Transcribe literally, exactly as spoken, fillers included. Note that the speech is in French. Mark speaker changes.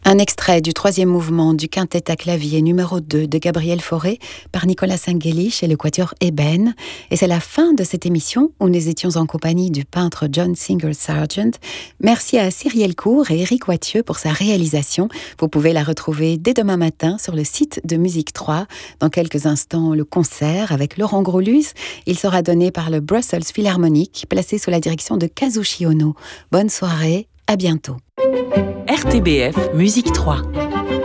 Speaker 1: Un extrait du troisième mouvement du quintet à clavier numéro deux de Gabriel Fauré par Nicolas Sanguélich et le quatuor Eben. Et c'est la fin de cette émission où nous étions en compagnie du peintre John Singer Sargent. Merci à Cyrielle Cour et Éric Wathieu pour sa réalisation. Vous pouvez la retrouver dès demain matin sur le site de Musique trois. Dans quelques instants, le concert avec Laurent Grolus. Il sera donné par le Brussels Philharmonic, placé sous la direction de Kazushi Ono. Bonne soirée, à bientôt.
Speaker 2: R T B F Musique trois.